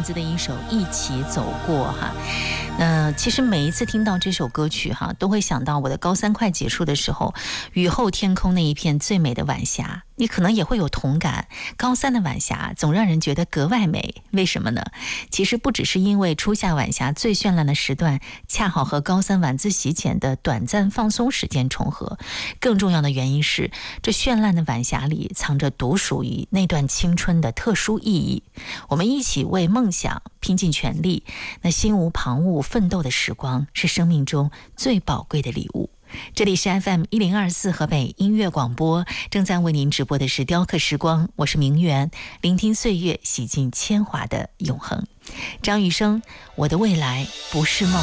子的一首《一起走过》哈。其实每一次听到这首歌曲哈，都会想到我的高三快结束的时候，雨后天空那一片最美的晚霞。你可能也会有同感，高三的晚霞总让人觉得格外美，为什么呢？其实不只是因为初夏晚霞最绚烂的时段恰好和高三晚自习前的短暂放松时间重合，更重要的原因是这绚烂的晚霞里藏着独属于那段青春的特殊意义。我们一起为梦想拼尽全力，那心无旁骛奋斗的时光是生命中最宝贵的礼物。这里是 FM1024 河北音乐广播，正在为您直播的是雕刻时光，我是明媛，聆听岁月洗尽铅华的永恒。张雨生，我的未来不是梦。